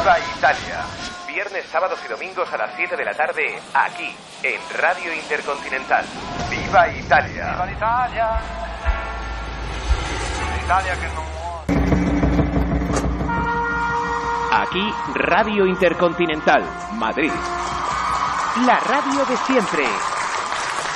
Viva Italia. Viernes, sábados y domingos a las 7 de la tarde, aquí, en Radio Intercontinental. ¡Viva Italia! ¡Viva l'Italia! L'Italia que no muore. Aquí, Radio Intercontinental, Madrid. La radio de siempre.